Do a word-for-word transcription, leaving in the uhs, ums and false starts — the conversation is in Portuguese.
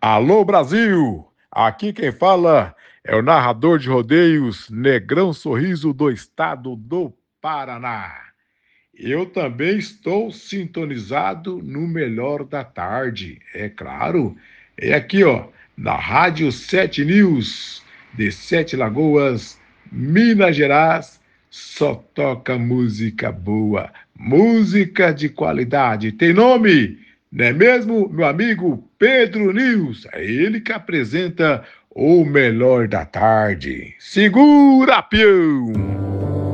Alô, Brasil! Aqui quem fala é o narrador de rodeios Negrão Sorriso do estado do Paraná. Eu também estou sintonizado no melhor da tarde, é claro. É aqui, ó, na Rádio Sete News, de Sete Lagoas, Minas Gerais. Só toca música boa, música de qualidade. Tem nome, não é mesmo, meu amigo Pedro News? É ele que apresenta o melhor da tarde. Segura, peão!